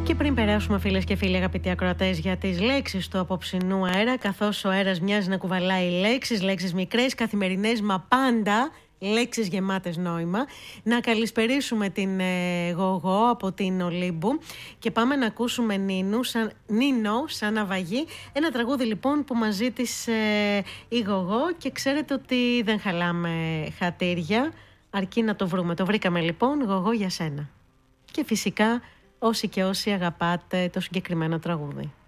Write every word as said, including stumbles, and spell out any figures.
Και πριν περάσουμε, φίλες και φίλοι, αγαπητοί ακροατές, για τις λέξεις του απόψινού αέρα, καθώς ο αέρας μοιάζει να κουβαλάει λέξεις, λέξεις μικρές, καθημερινές, μα πάντα λέξεις γεμάτες νόημα, να καλησπερίσουμε την ε, Γογό από την Ολύμπου και πάμε να ακούσουμε Νίνου, σαν, Νίνο σαν ναυαγή, ένα τραγούδι λοιπόν που μας ζήτησε ε, η Γογό και ξέρετε ότι δεν χαλάμε χατήρια, αρκεί να το βρούμε. Το βρήκαμε λοιπόν, Γογό για σένα. Και φυσικά όσοι και όσοι αγαπάτε το συγκεκριμένο τραγούδι.